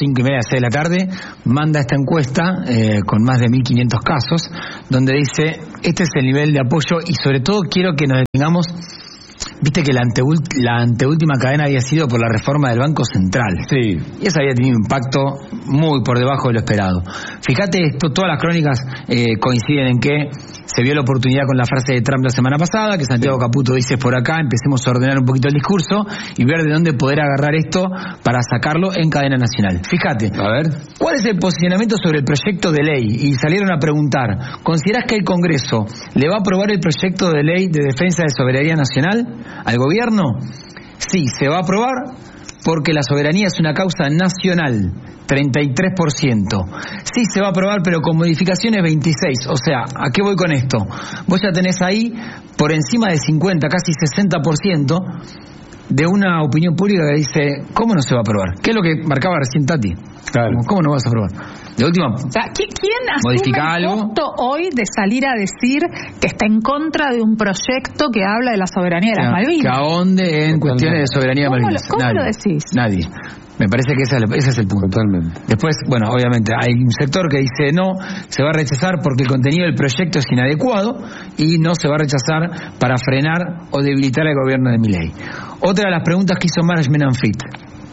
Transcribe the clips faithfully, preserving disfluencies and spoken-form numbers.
cinco y media, seis de la tarde, manda esta encuesta eh, con más de mil quinientos casos, donde dice, este es el nivel de apoyo y sobre todo quiero que nos detengamos. Viste que la, anteult- la anteúltima cadena había sido por la reforma del Banco Central. Sí. Y eso había tenido un impacto muy por debajo de lo esperado. Fíjate, esto, todas las crónicas eh, coinciden en que se vio la oportunidad con la frase de Trump la semana pasada, que Santiago sí. Caputo dice por acá, empecemos a ordenar un poquito el discurso y ver de dónde poder agarrar esto para sacarlo en cadena nacional. Fíjate, a ver, ¿cuál es el posicionamiento sobre el proyecto de ley? Y salieron a preguntar, ¿considerás que el Congreso le va a aprobar el proyecto de ley de defensa de soberanía nacional al gobierno? Sí, se va a aprobar porque la soberanía es una causa nacional, treinta y tres por ciento. Sí, se va a aprobar, pero con modificaciones veintiséis. O sea, ¿a qué voy con esto? Vos ya tenés ahí por encima de cincuenta, casi sesenta por ciento de una opinión pública que dice, ¿cómo no se va a aprobar? ¿Qué es lo que marcaba recién Tati? Claro. ¿Cómo, cómo no vas a aprobar? De última, o sea, ¿quién modifica asume el algo? costo hoy de salir a decir que está en contra de un proyecto que habla de la soberanía de las que, Malvinas? Que ahonde en cuestiones de soberanía de ¿Cómo Malvinas. Lo, ¿Cómo Nadie. lo decís? Nadie. Me parece que ese es, el, ese es el punto. Totalmente. Después, bueno, obviamente hay un sector que dice no, se va a rechazar porque el contenido del proyecto es inadecuado y no se va a rechazar para frenar o debilitar el gobierno de Milei. Otra de las preguntas que hizo Management and Fit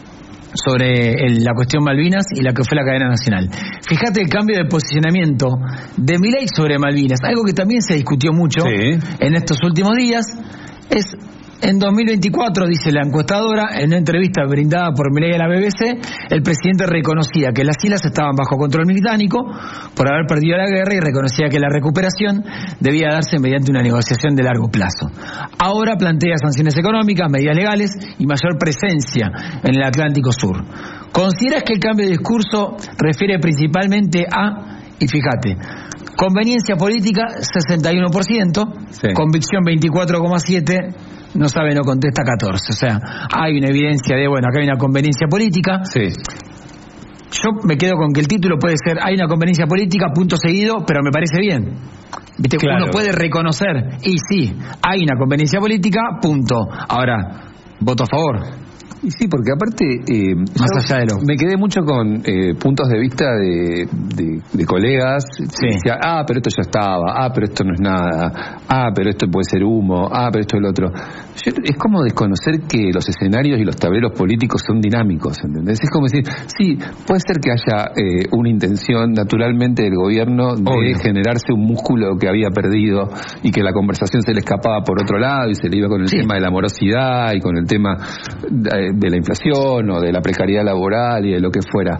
sobre el, la cuestión Malvinas y la que fue la cadena nacional. Fíjate el cambio de posicionamiento de Milei sobre Malvinas, algo que también se discutió mucho sí. en estos últimos días, es en dos mil veinticuatro, dice la encuestadora, en una entrevista brindada por Milei a la B B C, el presidente reconocía que las islas estaban bajo control británico por haber perdido la guerra y reconocía que la recuperación debía darse mediante una negociación de largo plazo. Ahora plantea sanciones económicas, medidas legales y mayor presencia en el Atlántico Sur. ¿Consideras que el cambio de discurso refiere principalmente a, y fíjate, conveniencia política sesenta y uno por ciento, sí. Convicción veinticuatro coma siete por ciento, no sabe, no contesta catorce. O sea, hay una evidencia de, bueno, acá hay una conveniencia política. Sí. Yo me quedo con que el título puede ser, hay una conveniencia política, punto seguido, pero me parece bien. Viste, claro. Uno puede reconocer, y sí, hay una conveniencia política, punto. Ahora, voto a favor. Y sí, porque aparte eh, más allá de lo... me quedé mucho con eh, puntos de vista de, de, de colegas. Sí. Decía, ah, pero esto ya estaba, ah, pero esto no es nada, ah, pero esto puede ser humo, ah, pero esto es lo otro. Yo, es como desconocer que los escenarios y los tableros políticos son dinámicos, ¿entendés? Es como decir, sí, puede ser que haya eh, una intención naturalmente del gobierno de Obvio. generarse un músculo que había perdido y que la conversación se le escapaba por otro lado y se le iba con el sí. tema de la morosidad y con el tema de, de la inflación o de la precariedad laboral y de lo que fuera.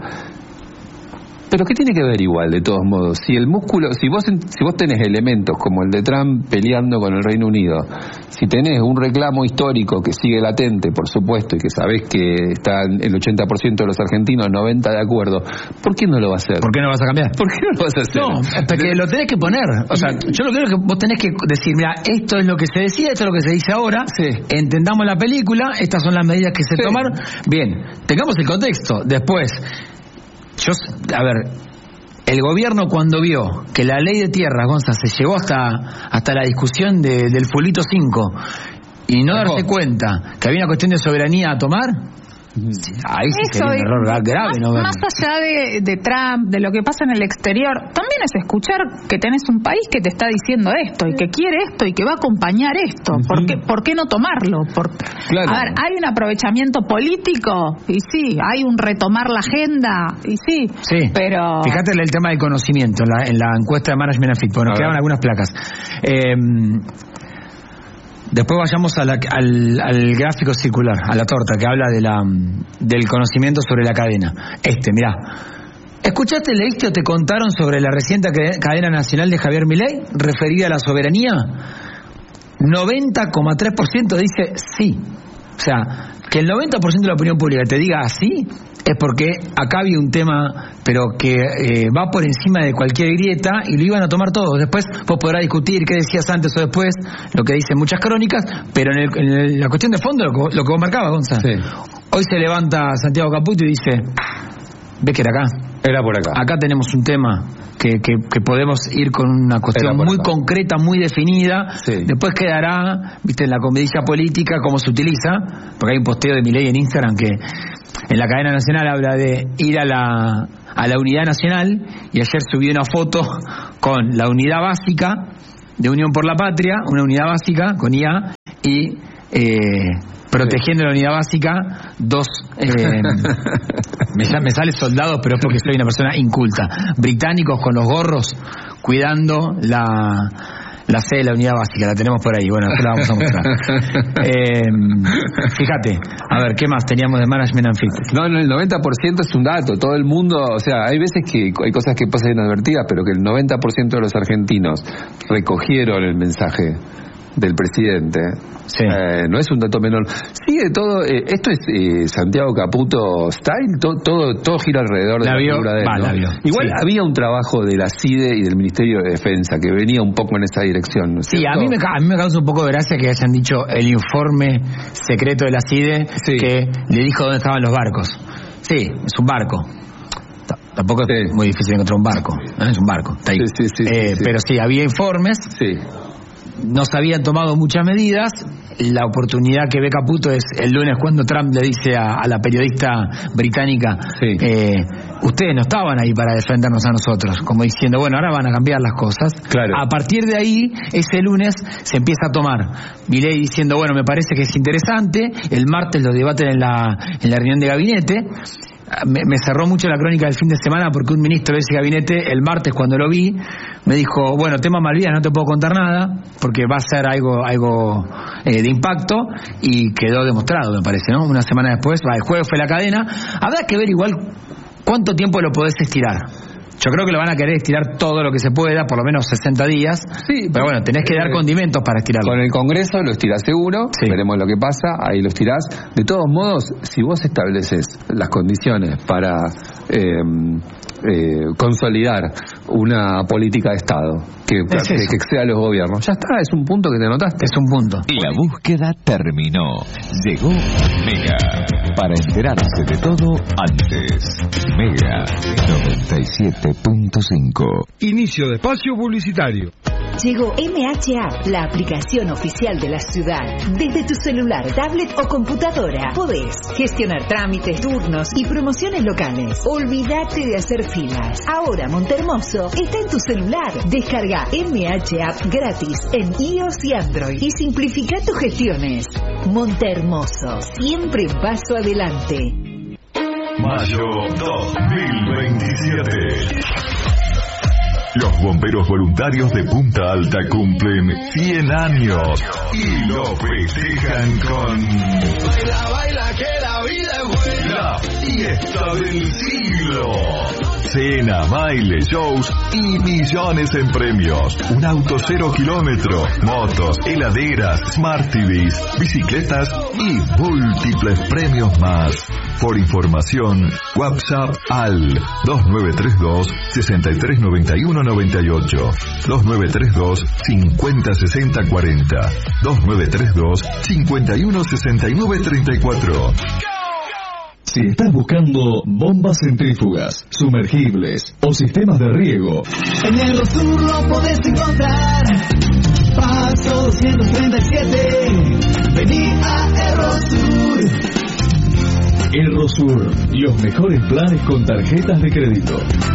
Pero ¿qué tiene que ver igual, de todos modos? Si el músculo, si vos si vos tenés elementos como el de Trump peleando con el Reino Unido, si tenés un reclamo histórico que sigue latente, por supuesto, y que sabés que están el ochenta por ciento de los argentinos, noventa por ciento de acuerdo, ¿por qué no lo vas a hacer? ¿Por qué no vas a cambiar? ¿Por qué no lo vas a hacer? No, porque lo tenés que poner. O sea, yo lo que creo es que vos tenés que decir, mira, esto es lo que se decía, esto es lo que se dice ahora, sí. entendamos la película, estas son las medidas que se sí. tomaron. Bien, tengamos el contexto. Después, yo, a ver, el gobierno cuando vio que la ley de tierras, Gonza, se llevó hasta hasta la discusión de, del Fulito cinco y no darse cuenta que había una cuestión de soberanía a tomar, ahí sí sería un error grave. Más, ¿no? más allá de, de Trump, de lo que pasa en el exterior, también es escuchar que tenés un país que te está diciendo esto y que quiere esto y que va a acompañar esto. Uh-huh. ¿Por qué, ¿Por qué no tomarlo? Por, claro. A ver, hay un aprovechamiento político y sí, hay un retomar la agenda y sí, sí. pero... Fíjate el tema del conocimiento en la, en la encuesta de Management and Fit, porque nos quedaban algunas placas. Eh, Después vayamos a la, al, al gráfico circular, a la torta, que habla de la, del conocimiento sobre la cadena. Este, mirá. ¿Escuchaste, leíste o te contaron sobre la reciente cadena nacional de Javier Milei referida a la soberanía? noventa coma tres por ciento dice sí. O sea, que el noventa por ciento de la opinión pública te diga así es porque acá había un tema, pero que eh, va por encima de cualquier grieta y lo iban a tomar todos. Después vos podrás discutir qué decías antes o después, lo que dicen muchas crónicas, pero en, el, en el, la cuestión de fondo, lo que, lo que vos marcabas, Gonzalo. Sí. Hoy se levanta Santiago Caputo y dice, ves que era acá. Era por acá. Acá tenemos un tema que, que, que podemos ir con una cuestión muy acá. concreta, muy definida. Sí. Después quedará, viste, en la comidilla política cómo se utiliza, porque hay un posteo de Milei en Instagram que en la cadena nacional habla de ir a la, a la unidad nacional, y ayer subió una foto con la unidad básica de Unión por la Patria, una unidad básica con I A, y eh, protegiendo la unidad básica, dos, eh, me, me sale soldados, pero es porque soy una persona inculta, británicos con los gorros, cuidando la... la sede de la unidad básica, la tenemos por ahí, bueno, eso la vamos a mostrar. eh, fíjate, a ver, ¿qué más teníamos de Management and Fit? No, no, el noventa por ciento es un dato, todo el mundo, o sea, hay veces que hay cosas que pasan inadvertidas, pero que el noventa por ciento de los argentinos recogieron el mensaje del presidente. Sí. Eh, no es un dato menor. Sí, de todo, eh, esto es eh, Santiago Caputo style, to, todo todo gira alrededor de la, la vio, figura de él, va, ¿no? la vio. Igual Sí. había un trabajo de la C I D E y del Ministerio de Defensa que venía un poco en esa dirección, ¿no es Sí, cierto? a mí, me, a mí me causa un poco de gracia que hayan dicho el informe secreto de la C I D E, sí. que le dijo dónde estaban los barcos. Sí, es un barco. T- Tampoco es sí. muy difícil encontrar un barco, ¿eh? Es un barco, está ahí. Sí, sí, sí, eh, sí, sí. Pero sí, había informes. Sí. No se habían tomado muchas medidas. La oportunidad que ve Caputo es el lunes cuando Trump le dice a, a la periodista británica, sí. eh, ustedes no estaban ahí para defendernos a nosotros, como diciendo, bueno, ahora van a cambiar las cosas. Claro. A partir de ahí, ese lunes se empieza a tomar. Milei diciendo, bueno, me parece que es interesante. El martes lo debaten en la, en la reunión de gabinete. Me, me cerró mucho la crónica del fin de semana porque un ministro de ese gabinete, el martes cuando lo vi, me dijo, bueno, tema Malvinas no te puedo contar nada porque va a ser algo algo eh, de impacto, y quedó demostrado, me parece, ¿no? Una semana después, va, el jueves fue la cadena. Habrá que ver igual cuánto tiempo lo podés estirar. Yo creo que lo van a querer estirar todo lo que se pueda, por lo menos sesenta días. Sí, pero bueno, tenés que dar eh, condimentos para estirarlo. Con el Congreso lo estirás seguro, Sí. veremos lo que pasa, ahí lo estirás. De todos modos, si vos estableces las condiciones para eh, eh, consolidar una política de Estado que, Es que, eso. que exceda a los gobiernos, ya está, es un punto que te anotaste. Es un punto. La búsqueda terminó. Llegó Mega. Para enterarse de todo antes. Mega noventa y siete punto cinco. Inicio de espacio publicitario. Llegó M H A, la aplicación oficial de la ciudad. Desde tu celular, tablet o computadora podés gestionar trámites, turnos y promociones locales. Olvídate de hacer filas. Ahora Montehermoso está en tu celular. Descarga M H App gratis en iOS y Android y simplifica tus gestiones. Montehermoso, siempre un paso adelante. Mayo dos mil veintisiete. Los bomberos voluntarios de Punta Alta cumplen cien años y lo festejan con Baila, baila, que la vida es buena. La fiesta del siglo. Cena, baile, shows y millones en premios. Un auto cero kilómetro, motos, heladeras, Smart T Vs, bicicletas y múltiples premios más. Por información, WhatsApp al dos nueve tres dos, seis tres nueve uno nueve ocho, dos nueve tres dos, cincuenta sesenta cuarenta, dos nueve tres dos, cincuenta y uno sesenta y nueve treinta y cuatro. Si estás buscando bombas centrífugas, sumergibles o sistemas de riego, en el Rosur lo podés encontrar. Paso doscientos treinta y siete. Vení a Errosur. Errosur, los mejores planes con tarjetas de crédito.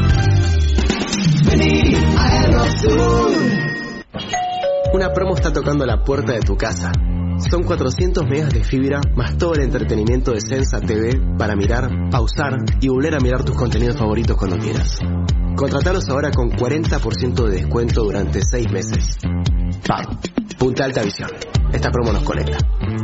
Vení a Errosur. Una promo está tocando la puerta de tu casa. Son cuatrocientos megas de fibra más todo el entretenimiento de Sensa T V para mirar, pausar y volver a mirar tus contenidos favoritos cuando quieras. Contratalos ahora con cuarenta por ciento de descuento durante seis meses. Va, Punta Alta Visión. Esta promo nos conecta.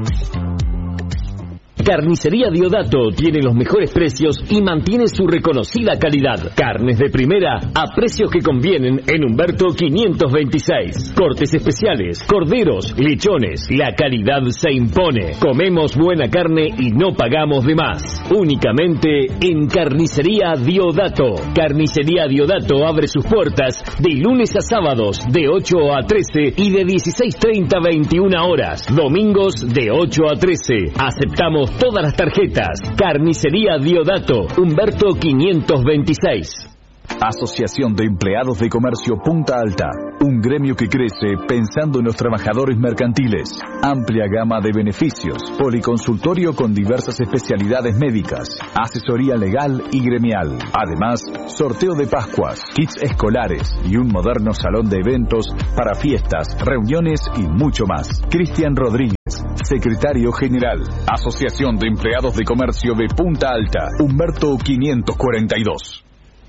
Carnicería Diodato tiene los mejores precios y mantiene su reconocida calidad. Carnes de primera a precios que convienen en Humberto quinientos veintiséis. Cortes especiales, corderos, lechones. La calidad se impone. Comemos buena carne y no pagamos de más. Únicamente en Carnicería Diodato. Carnicería Diodato abre sus puertas de lunes a sábados de ocho a trece y de dieciséis treinta a veintiuna horas. Domingos de ocho a trece. Aceptamos todas las tarjetas. Carnicería Diodato, Humberto quinientos veintiséis. Asociación de Empleados de Comercio Punta Alta, un gremio que crece pensando en los trabajadores mercantiles. Amplia gama de beneficios, policonsultorio con diversas especialidades médicas, asesoría legal y gremial. Además, sorteo de Pascuas, kits escolares y un moderno salón de eventos para fiestas, reuniones y mucho más. Cristian Rodríguez, secretario general, Asociación de Empleados de Comercio de Punta Alta, Humberto quinientos cuarenta y dos.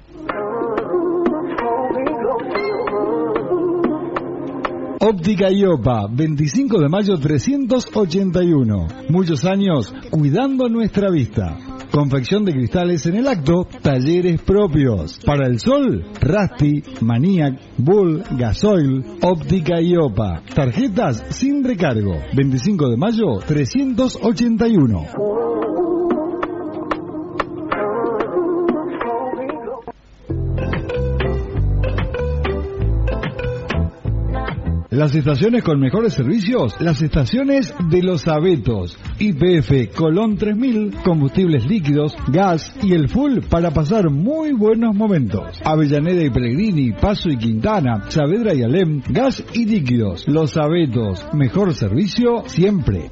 Óptica Iopa, veinticinco de mayo trescientos ochenta y uno. Muchos años cuidando nuestra vista. Confección de cristales en el acto, talleres propios. Para el sol, Rasti, Maniac, Bull, Gasoil, Óptica Iopa. Tarjetas sin recargo. veinticinco de mayo trescientos ochenta y uno. Las estaciones con mejores servicios, las estaciones de Los Abetos. Y P F Colón tres mil, combustibles líquidos, gas y el full para pasar muy buenos momentos. Avellaneda y Pellegrini, Paso y Quintana, Saavedra y Alem, gas y líquidos. Los Abetos, mejor servicio siempre.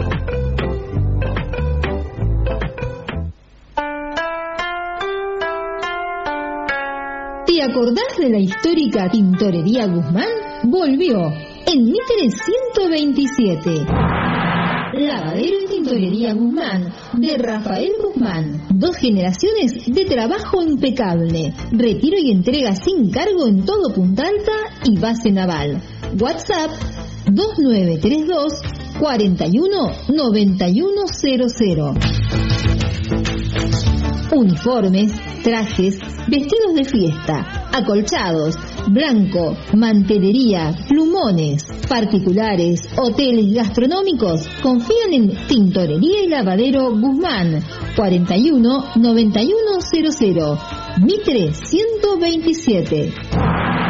¿Te acordás de la histórica Tintorería Guzmán? Volvió en Mitre ciento veintisiete. Lavadero y Tintorería Guzmán, de Rafael Guzmán. Dos generaciones de trabajo impecable. Retiro y entrega sin cargo en todo Punta Alta y base naval. WhatsApp dos nueve tres dos, cuatro uno, nueve uno cero cero. Uniformes, trajes, vestidos de fiesta, acolchados, blanco, mantelería, plumones, particulares, hoteles gastronómicos. Confían en Tintorería y Lavadero Guzmán, cuatro uno, nueve uno cero cero, Mitre ciento veintisiete.